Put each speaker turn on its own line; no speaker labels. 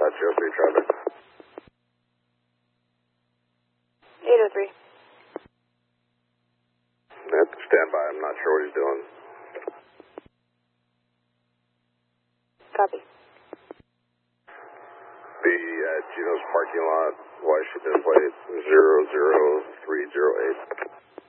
3 traffic.
803.
Stand by. I'm not sure what he's doing.
Copy.
Be at Gino's parking lot. Why should this plate 00308?